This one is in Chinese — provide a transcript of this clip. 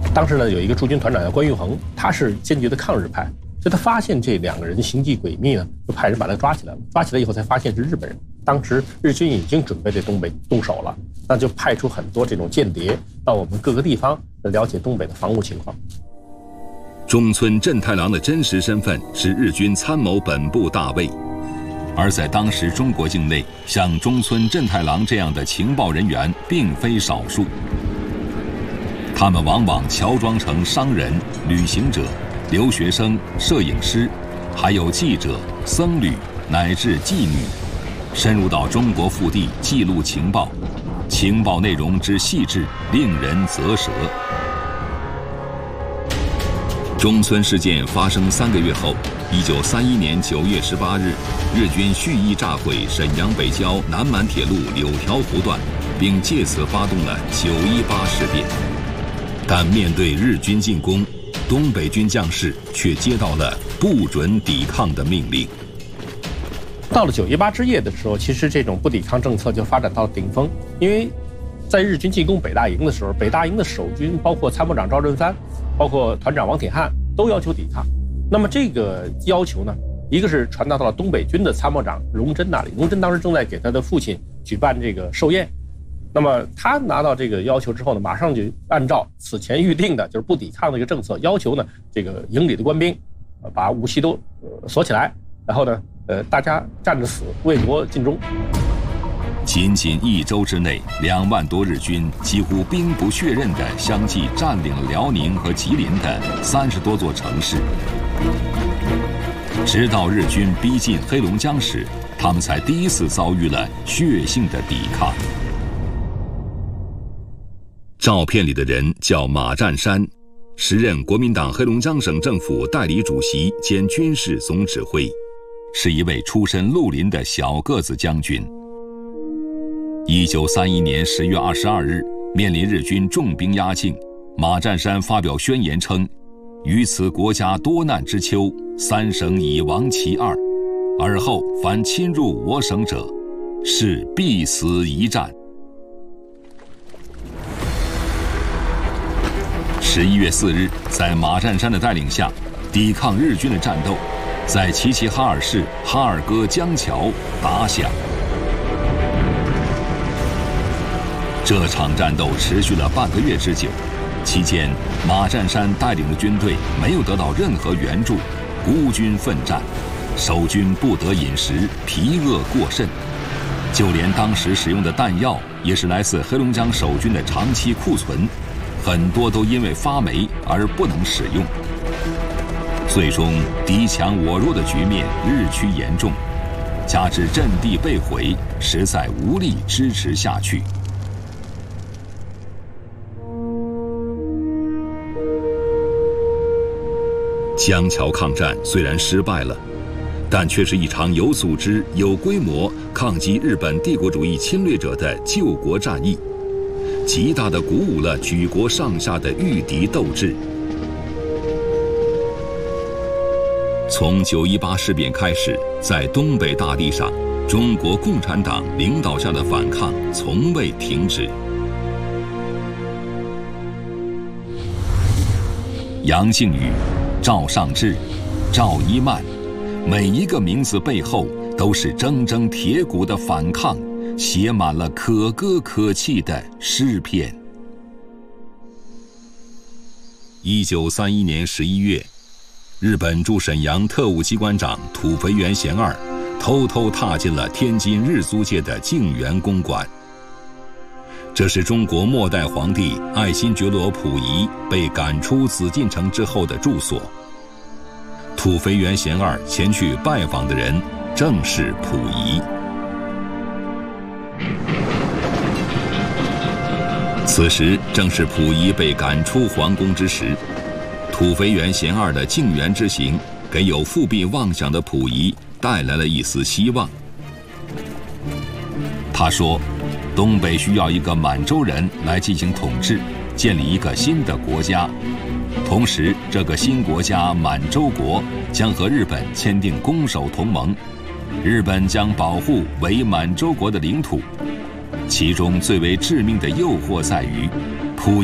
当时呢，有一个驻军团长叫关玉衡，他是坚决的抗日派，所以他发现这2个人行迹诡秘呢，就派人把他抓起来了。抓起来以后才发现是日本人。当时日军已经准备对东北动手了，那就派出很多这种间谍到我们各个地方来了解东北的防务情况。 中村正太郎的真实身份是日军参谋本部大尉，而在当时中国境内，像中村正太郎这样的情报人员并非少数。他们往往乔装成商人、旅行者、留学生、摄影师，还有记者、僧侣乃至妓女，深入到中国腹地记录情报，情报内容之细致，令人啧舌。中村事件发生3个月后，1931年9月18日，日军蓄意炸毁沈阳北郊南满铁路柳条湖段，并借此发动了9·18事变。但面对日军进攻，东北军将士却接到了不准抵抗的命令。 到了9·18之夜的时候，其实这种不抵抗政策就发展到了顶峰，因为在日军进攻北大营的时候，北大营的守军包括参谋长赵振藩，包括团长王铁汉都要求抵抗。那么这个要求呢，一个是传达到了东北军的参谋长荣臻那里，荣臻当时正在给他的父亲举办这个寿宴。那么他拿到这个要求之后呢，马上就按照此前预定的就是不抵抗的一个政策，要求呢这个营里的官兵把武器都锁起来，然后呢大家站着死，为国尽忠。 仅仅1周之内，2万多日军几乎兵不血刃地相继占领了辽宁和吉林的30多座城市。直到日军逼近黑龙江时，他们才第一次遭遇了血性的抵抗。照片里的人叫马占山，时任国民党黑龙江省政府代理主席兼军事总指挥，是一位出身绿林的小个子将军。1931年10月22日，面临日军重兵压境，马占山发表宣言称：“于此国家多难之秋，3省已亡其2，而后凡侵入我省者，是必死一战。” 11月4日，在马占山的带领下，抵抗日军的战斗在齐齐哈尔市哈尔戈江桥打响。这场战斗持续了半个月之久，期间马占山带领的军队没有得到任何援助，孤军奋战，守军不得饮食，疲饿过甚，就连当时使用的弹药也是来自黑龙江守军的长期库存。 很多都因为发霉而不能使用，最终敌强我弱的局面日趋严重，加之阵地被毁，实在无力支持下去。江桥抗战虽然失败了，但却是一场有组织、有规模抗击日本帝国主义侵略者的救国战役。 极大地鼓舞了举国上下的御敌斗志。从9·18事变开始，在东北大地上，中国共产党领导下的反抗从未停止。杨靖宇、赵尚志、赵一曼，每一个名字背后都是铮铮铁骨的反抗。 写满了可歌可泣的诗篇。1931年11月，日本驻沈阳特务机关长土肥原贤二偷偷踏进了天津日租界的静园公馆。这是中国末代皇帝爱新觉罗溥仪被赶出紫禁城之后的住所。土肥原贤二前去拜访的人正是溥仪。 此时正是溥仪被赶出皇宫之时，土肥原贤二的静园之行，给有复辟妄想的溥仪带来了一丝希望。他说，东北需要一个满洲人来进行统治，建立一个新的国家。同时，这个新国家满洲国将和日本签订攻守同盟，日本将保护伪满洲国的领土。 其中最为致命的诱惑在于，